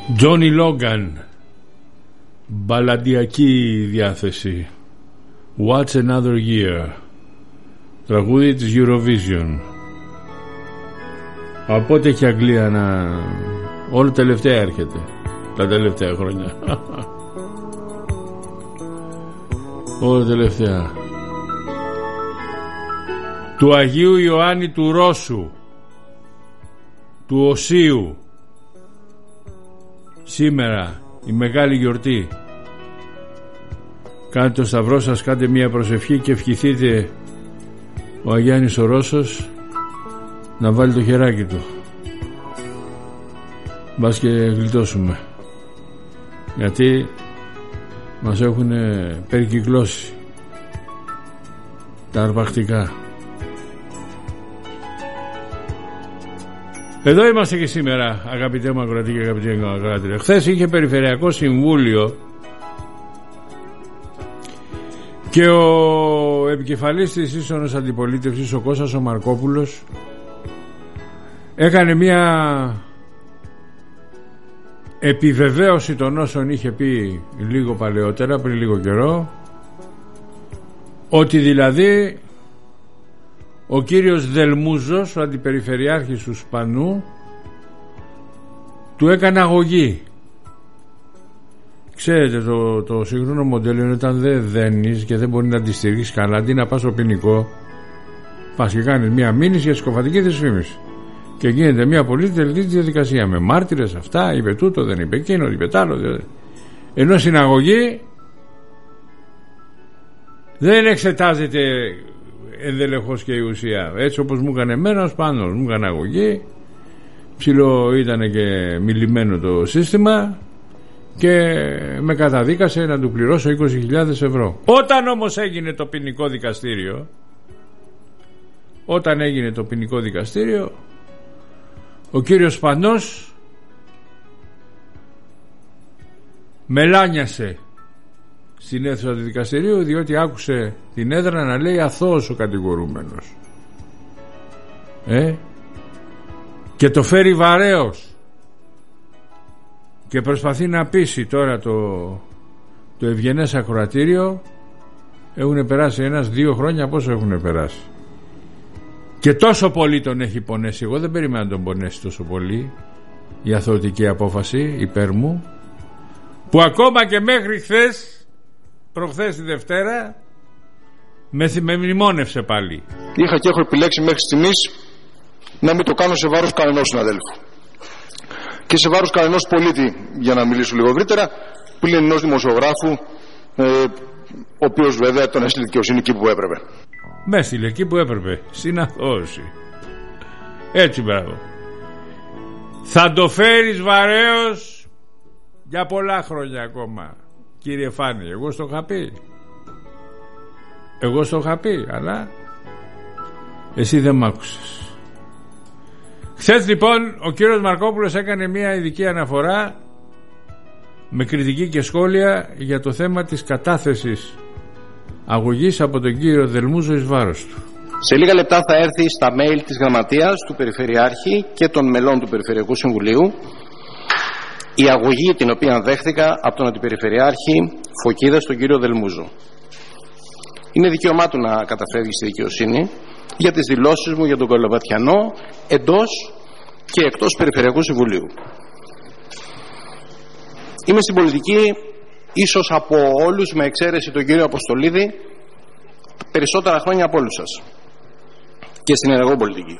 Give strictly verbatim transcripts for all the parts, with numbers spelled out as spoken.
Τζόνι Λόγκαν, μπαλαντιακή διάθεση. What's Another Year, τραγούδι της Eurovision. Από πότε έχει Αγγλία να... όλο τελευταία έρχεται, τα τελευταία χρόνια. Όλο τελευταία. Του Αγίου Ιωάννη του Ρώσου, του Οσίου, σήμερα η μεγάλη γιορτή. Κάντε το σταυρό σας, κάντε μια προσευχή και ευχηθείτε ο Αγιάννης ο Ρώσος να βάλει το χεράκι του, μπας και γλιτώσουμε, γιατί μας έχουν περικυκλώσει τα αρπακτικά. Εδώ είμαστε και σήμερα, αγαπητέ μου ακροατή και αγαπητέ μου ακροάτρια. Χθες είχε Περιφερειακό Συμβούλιο και ο επικεφαλής της ίσονος αντιπολίτευσης, ο Κώστας ο Μαρκόπουλος, έκανε μια επιβεβαίωση των όσων είχε πει λίγο παλαιότερα, πριν λίγο καιρό, ότι δηλαδή ο κύριος Δελμούζος, ο αντιπεριφερειάρχης του Σπανού, του έκανε αγωγή. Ξέρετε, το, το σύγχρονο μοντέλο είναι όταν δεν δένεις και δεν μπορεί να τη στηρίξεις καλά, αντί να πας στο ποινικό, πας και κάνεις μια μήνυση για συκοφαντική δυσφήμιση. Και γίνεται μια πολύ τελική διαδικασία με μάρτυρες, αυτά, είπε τούτο, δεν είπε εκείνο, είπε τ' άλλο. Ενώ στην αγωγή δεν εξετάζεται ενδελεχώς και η ουσία. Έτσι όπως μου έκανε εμένα ο Σπάνος, μου έκανε αγωγή, ψηλό ήταν και μιλημένο το σύστημα και με καταδίκασε να του πληρώσω είκοσι χιλιάδες ευρώ. Όταν όμως έγινε το ποινικό δικαστήριο, όταν έγινε το ποινικό δικαστήριο, ο κύριος Σπανός μελάνιασε στην αίθουσα του δικαστηρίου, διότι άκουσε την έδρα να λέει αθώος ο κατηγορούμενος, ε? και το φέρει βαρέως και προσπαθεί να πείσει τώρα το, το ευγενές ακροατήριο. Έχουν περάσει ένας δύο χρόνια, πόσο έχουν περάσει, και τόσο πολύ τον έχει πονέσει. Εγώ δεν περίμενα να τον πονέσει τόσο πολύ η αθωωτική απόφαση υπέρ μου, που ακόμα και μέχρι χθες, προχθές τη Δευτέρα, με, με μνημόνευσε πάλι. Είχα και έχω επιλέξει μέχρι στιγμής να μην το κάνω σε βάρος κανενός συναδέλφου και σε βάρος κανενός πολίτη, για να μιλήσω λίγο ευρύτερα, πλην ενός δημοσιογράφου, ε, ο οποίος βέβαια τον έστειλε δικαιοσύνη εκεί που έπρεπε. Με έστειλε εκεί που έπρεπε, στην αθώωση. Έτσι, μπράβο. Θα το φέρεις βαρέως για πολλά χρόνια ακόμα, κύριε Φάνη. Εγώ στο είχα πει. Εγώ στο είχα πει, αλλά εσύ δεν μ' άκουσες. Χθες λοιπόν ο κύριος Μαρκόπουλος έκανε μια ειδική αναφορά με κριτική και σχόλια για το θέμα της κατάθεσης αγωγής από τον κύριο Δελμούζο εις βάρος του. Σε λίγα λεπτά θα έρθει στα mail της Γραμματείας του Περιφερειάρχη και των μελών του Περιφερειακού Συμβουλίου η αγωγή την οποία δέχτηκα από τον Αντιπεριφερειάρχη Φωκίδα στον κύριο Δελμούζο. Είναι δικαίωμά του να καταφεύγει στη δικαιοσύνη για τις δηλώσεις μου για τον Κολοβατιανό εντός και εκτός Περιφερειακού Συμβουλίου. Είμαι στην πολιτική ίσως από όλους, με εξαίρεση τον κύριο Αποστολίδη, περισσότερα χρόνια από όλους σας, και στην ενεργό πολιτική.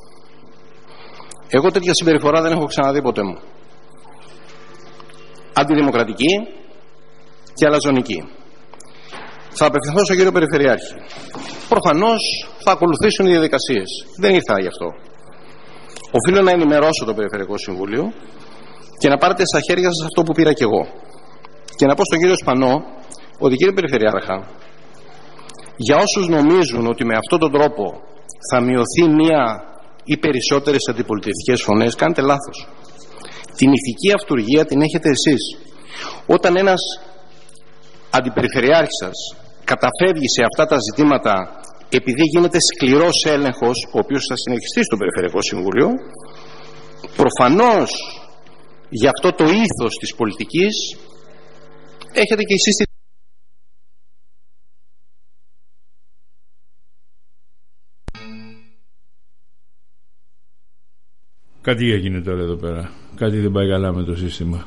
Εγώ τέτοια συμπεριφορά δεν έχω ξαναδεί ποτέ μου. Αντιδημοκρατική και αλαζονική. Θα απευθυνθώ στον κύριο Περιφερειάρχη. Προφανώς θα ακολουθήσουν οι διαδικασίες. Δεν ήρθα γι' αυτό. Οφείλω να ενημερώσω το Περιφερειακό Συμβούλιο και να πάρετε στα χέρια σας αυτό που πήρα κι εγώ. Και να πω στον κύριο Σπανό ότι, κύριε Περιφερειάρχα, για όσους νομίζουν ότι με αυτόν τον τρόπο θα μειωθεί μία ή περισσότερες αντιπολιτευτικές φωνές, κάνετε λάθος. Την ηθική αυτουργία την έχετε εσείς. Όταν ένας αντιπεριφερειάρχης σας καταφεύγει σε αυτά τα ζητήματα επειδή γίνεται σκληρός έλεγχος, ο οποίος θα συνεχιστεί στο Περιφερειακό Συμβούλιο, προφανώς για αυτό το ήθος της πολιτικής έχετε και εσείς. Κάτι έγινε τώρα εδώ πέρα. Κάτι δεν πάει καλά με το σύστημα.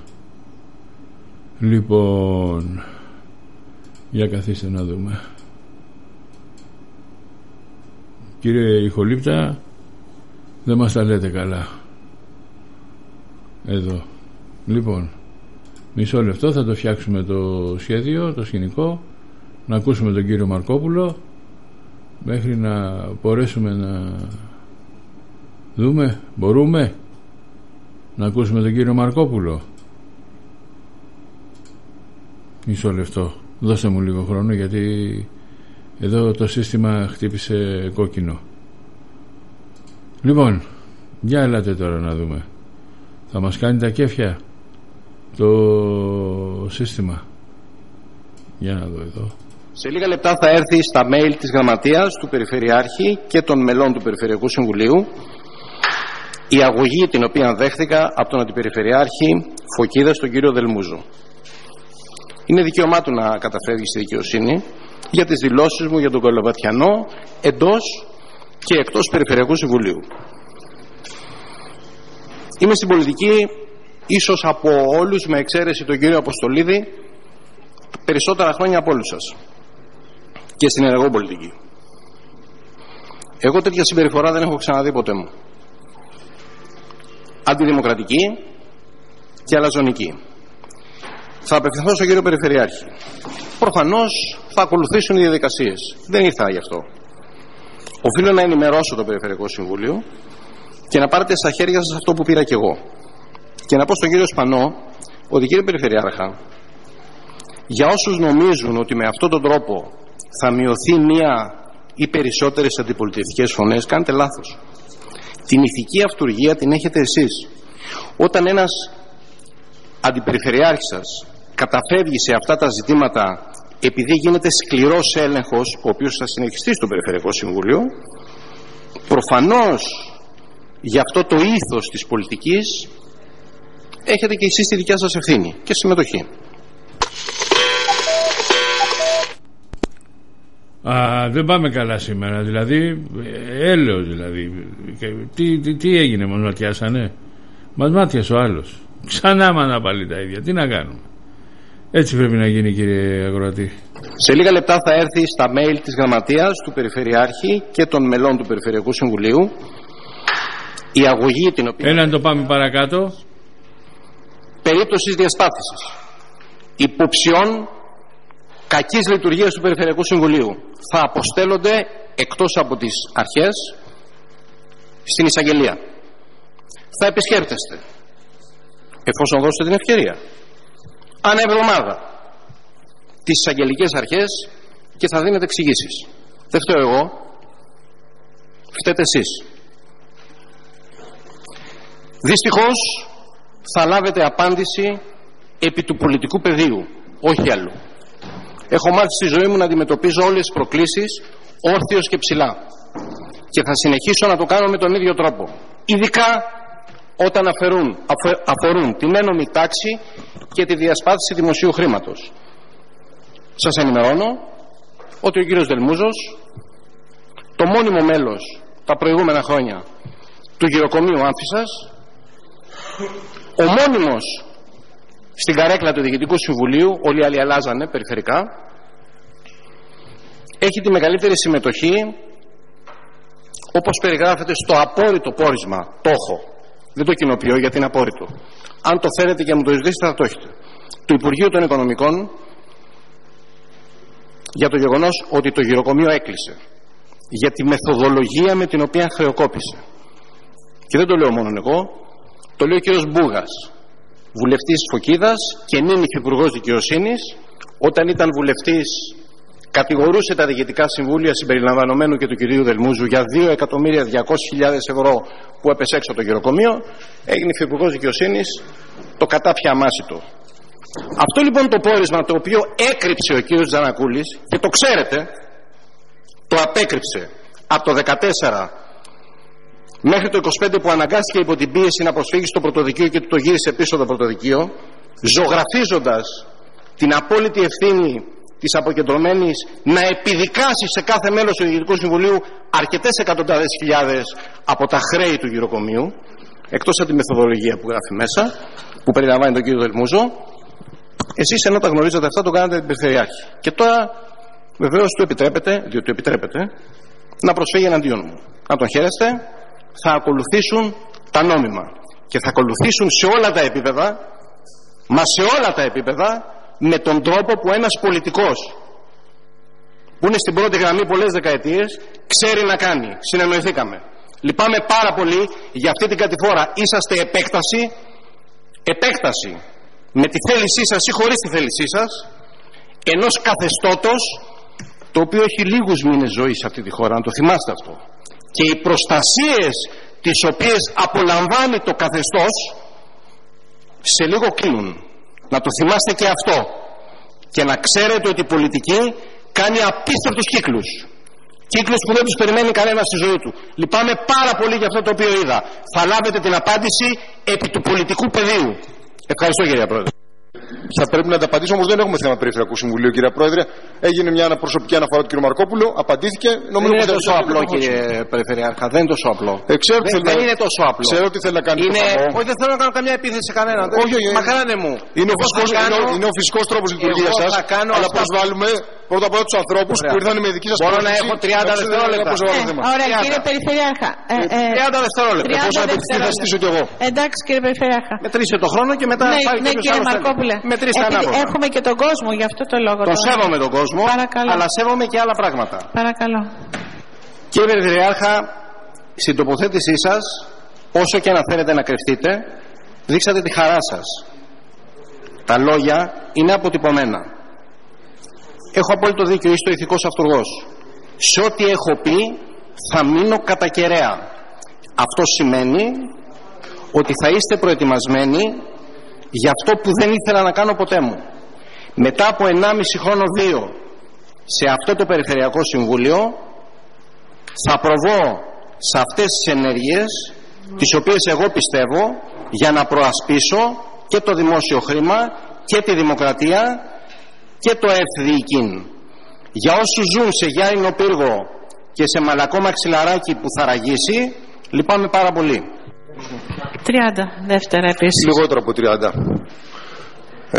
Λοιπόν, για καθίστε να δούμε. Κύριε Ηχολήπτα, δεν μας τα λέτε καλά. Εδώ. Λοιπόν, μισό λεπτό, θα το φτιάξουμε το σχέδιο, το σκηνικό, να ακούσουμε τον κύριο Μαρκόπουλο μέχρι να μπορέσουμε να δούμε. Μπορούμε να ακούσουμε τον κύριο Μαρκόπουλο? Μισό λεπτό, δώστε μου λίγο χρόνο, γιατί εδώ το σύστημα χτύπησε κόκκινο. Λοιπόν, για ελάτε τώρα να δούμε. Θα μας κάνει τα κέφια το σύστημα? Για να δω εδώ. Σε λίγα λεπτά θα έρθει στα mail της Γραμματείας του Περιφερειάρχη και των μελών του Περιφερειακού Συμβουλίου η αγωγή την οποία δέχθηκα από τον Αντιπεριφερειάρχη Φωκίδας, τον κύριο Δελμούζο. Είναι δικαίωμά του να καταφεύγει στη δικαιοσύνη για τις δηλώσεις μου για τον Καλαβατιανό εντός και εκτός Περιφερειακού Συμβουλίου. Είμαι στην πολιτική ίσως από όλους, με εξαίρεση τον κύριο Αποστολίδη, περισσότερα χρόνια από όλους σας, και στην ενεργό πολιτική. Εγώ τέτοια συμπεριφορά δεν έχω ξαναδεί ποτέ μου. Αντιδημοκρατική και αλαζονική. Θα απευθυνθώ στον κύριο Περιφερειάρχη. Προφανώς θα ακολουθήσουν οι διαδικασίες. Δεν ήρθα γι' αυτό. Οφείλω να ενημερώσω το Περιφερειακό Συμβούλιο και να πάρετε στα χέρια σας αυτό που πήρα κι εγώ. Και να πω στον κύριο Σπανό ότι, κύριε Περιφερειάρχα, για όσους νομίζουν ότι με αυτόν τον τρόπο θα μειωθεί μία ή περισσότερες αντιπολιτευτικές φωνές, κάνετε λάθος. Την ηθική αυτουργία την έχετε εσείς. Όταν ένας αντιπεριφερειάρχης σας καταφεύγει σε αυτά τα ζητήματα επειδή γίνεται σκληρός έλεγχος, ο οποίος θα συνεχιστεί στο Περιφερειακό Συμβούλιο, προφανώς για αυτό το ήθος της πολιτικής έχετε και εσείς τη δικιά σας ευθύνη και συμμετοχή. Α, δεν πάμε καλά σήμερα, δηλαδή έλεος δηλαδή. Τι, τι, τι έγινε, μας ματιάσανε? Μας μάτιασε ο άλλος. Ξανά μάνα πάλι τα ίδια. Τι να κάνουμε? Έτσι πρέπει να γίνει, κύριε Αγροατή. Σε λίγα λεπτά θα έρθει στα mail της Γραμματείας του Περιφερειάρχη και των μελών του Περιφερειακού Συμβουλίου η αγωγή την οποία... Έλα να το πάμε παρακάτω. Περίπτωσης διασπάθησης υποψιών κακής λειτουργίας του Περιφερειακού Συμβουλίου θα αποστέλλονται εκτός από τις αρχές στην εισαγγελία. Θα επισκέπτεστε, εφόσον δώσετε την ευκαιρία, ανά εβδομάδα τις εισαγγελικές αρχές και θα δίνετε εξηγήσεις. Δεν φταίω εγώ, φταίτε εσείς. Δυστυχώς θα λάβετε απάντηση επί του πολιτικού πεδίου, όχι αλλού. Έχω μάθει στη ζωή μου να αντιμετωπίζω όλες τις προκλήσεις όρθιος και ψηλά και θα συνεχίσω να το κάνω με τον ίδιο τρόπο, ειδικά όταν αφορούν, αφορούν την ένομη τάξη και τη διασπάθηση δημοσίου χρήματος. Σας ενημερώνω ότι ο κύριος Δελμούζος, το μόνιμο μέλος τα προηγούμενα χρόνια του γυροκομείου Άμφισσας, ο μόνιμος στην καρέκλα του Διοικητικού Συμβουλίου, όλοι οι άλλοι αλλάζανε περιφερικά, έχει τη μεγαλύτερη συμμετοχή, όπως περιγράφεται στο απόρριτο πόρισμα. Το έχω, δεν το κοινοποιώ γιατί είναι απόρριτο. Αν το θέλετε και μου το ζητήσετε θα το έχετε, του Υπουργείου των Οικονομικών, για το γεγονός ότι το γυροκομείο έκλεισε, για τη μεθοδολογία με την οποία χρεοκόπησε. Και δεν το λέω μόνο εγώ, το λέει ο κύριος Μπούγας, βουλευτής Φωκίδας και νυν υφυπουργός δικαιοσύνης. Όταν ήταν βουλευτής κατηγορούσε τα διοικητικά συμβούλια συμπεριλαμβανομένου και του κυρίου Δελμούζου για δύο εκατομμύρια διακόσιες χιλιάδες ευρώ που έπεσε έξω από το γυροκομείο. Έγινε υφυπουργός δικαιοσύνης, το κατάφια αμάσιτο. Αυτό λοιπόν το πόρισμα, το οποίο έκρυψε ο κύριος Τζανακούλης, και το ξέρετε, το απέκρυψε από το δεκατέσσερα μέχρι το είκοσι πέντε που αναγκάστηκε υπό την πίεση να προσφύγει στο πρωτοδικείο και του το γύρισε πίσω το πρωτοδικείο, ζωγραφίζοντας την απόλυτη ευθύνη της αποκεντρωμένης να επιδικάσει σε κάθε μέλος του Διοικητικού Συμβουλίου αρκετές εκατοντάδες χιλιάδες από τα χρέη του γυροκομείου, εκτός από τη μεθοδολογία που γράφει μέσα, που περιλαμβάνει τον κύριο Δελμούζο. Εσείς ενώ τα γνωρίζατε αυτά, το κάνατε την Περιφερειάρχη. Και τώρα βεβαίως του επιτρέπετε, διότι του επιτρέπετε, να προσφύγει εναντίον μου. Να τον χαίρεστε, θα ακολουθήσουν τα νόμιμα. Και θα ακολουθήσουν σε όλα τα επίπεδα, μα σε όλα τα επίπεδα, με τον τρόπο που ένας πολιτικός που είναι στην πρώτη γραμμή πολλές δεκαετίες ξέρει να κάνει. Συνεννοηθήκαμε. Λυπάμαι πάρα πολύ για αυτή την κατηφόρα. Είσαστε επέκταση, επέκταση με τη θέλησή σας ή χωρίς τη θέλησή σας ενός καθεστώτος το οποίο έχει λίγους μήνες ζωής σε αυτή τη χώρα, να το θυμάστε αυτό. Και οι προστασίες τις οποίες απολαμβάνει το καθεστώς σε λίγο κλείνουν. Να το θυμάστε και αυτό. Και να ξέρετε ότι η πολιτική κάνει απίστευτους κύκλους. Κύκλους που δεν τους περιμένει κανένα στη ζωή του. Λυπάμαι πάρα πολύ για αυτό το οποίο είδα. Θα λάβετε την απάντηση επί του πολιτικού πεδίου. Ευχαριστώ, κύριε Πρόεδρε. Θα πρέπει να τα απαντήσω, όμως δεν έχουμε θέμα Περιφερειακού Συμβουλίου, κύριε Πρόεδρε. Έγινε μια προσωπική αναφορά του κ. Μαρκόπουλου, απαντήθηκε. Νομίζω δεν είναι τόσο απλό, κύριε Περιφερειάρχα. Δεν είναι τόσο απλό. Ε, ξέρω δεν, δεν είναι τόσο απλό. Ξέρω τι θέλει να κάνει. Είναι... Όχι, δεν θέλω να κάνω καμιά επίθεση σε κανέναν. Όχι, όχι. Μακάρανε μου. Είναι ο φυσικός, κάνω... είναι ο φυσικός τρόπος λειτουργίας σας. Αλλά προσβάλλουμε πρώτα απ' όλα τους ανθρώπους που ήρθαν με δική σας Μπορώ να έχω τριάντα δευτερόλεπτα. Ωραία, κύριε Περιφερειάρχα. τριάντα δευτερόλεπτα. Πώς να θα στήσω κι εγώ. Εντάξει, κύριε Περιφερειάρχα. Μετρήσε το χρόνο και μετά. Ναι, κύριε Μαρκόπουλε. Έχουμε και τον κόσμο, γι' αυτό το λόγο. Τον σέβομαι τον κόσμο, παρακαλώ. Αλλά σέβομαι και άλλα πράγματα. Παρακαλώ. Κύριε Περιφερειάρχα, στην τοποθέτησή σας, όσο και αν θέλετε να κρυφτείτε, δείξατε τη χαρά σας. Τα λόγια είναι αποτυπωμένα. Έχω απόλυτο δίκιο, είστε ο ηθικός αυτούργος. Σε ό,τι έχω πει θα μείνω κατά κεραία. Αυτό σημαίνει ότι θα είστε προετοιμασμένοι για αυτό που δεν ήθελα να κάνω ποτέ μου. Μετά από ενάμιση χρόνο, δύο, σε αυτό το Περιφερειακό Συμβούλιο θα προβώ σε αυτές τις ενέργειες τις οποίες εγώ πιστεύω για να προασπίσω και το δημόσιο χρήμα και τη δημοκρατία και το ευθυδικήν. Για όσους ζουν σε γυάλινο πύργο και σε μαλακό μαξιλαράκι που θα ραγίσει, λυπάμαι πάρα πολύ. τριάντα δεύτερα επίσης. Λιγότερο από τριάντα. Ε,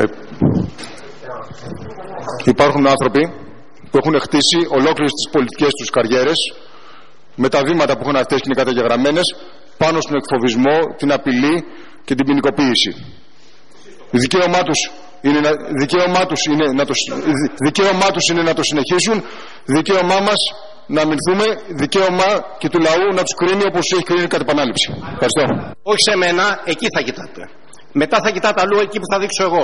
υπάρχουν άνθρωποι που έχουν χτίσει ολόκληρες τις πολιτικές τους καριέρες με τα βήματα που έχουν αυτές και είναι καταγεγραμμένες πάνω στον εκφοβισμό, την απειλή και την ποινικοποίηση. Δικαίωμά τους είναι να, δικαίωμά τους είναι να το, δικαίωμά τους είναι να το συνεχίσουν. Δικαίωμά μας να αμυνθούμε, δικαίωμα και του λαού να τους κρίνει όπως έχει κρίνει κατά επανάληψη. Ευχαριστώ. Όχι σε μένα, εκεί θα κοιτάτε. Μετά θα κοιτάτε αλλού, εκεί που θα δείξω εγώ.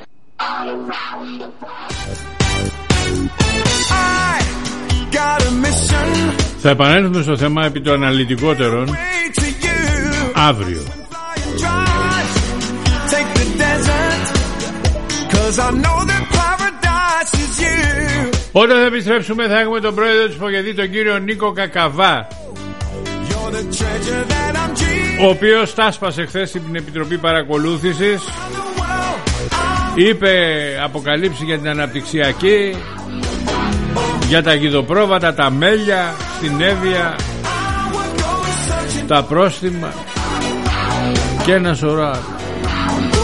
Θα επανέλθουμε στο θέμα επί των αναλυτικότερων αύριο. Όταν θα επιστρέψουμε θα έχουμε τον πρόεδρο της Φογεδή, τον κύριο Νίκο Κακαβά, ο οποίος τάσπασε χθες στην Επιτροπή Παρακολούθησης, είπε αποκαλύψει για την αναπτυξιακή, για τα γιδοπρόβατα, τα μέλια στην Εύβοια, τα πρόστιμα και ένα σωρό.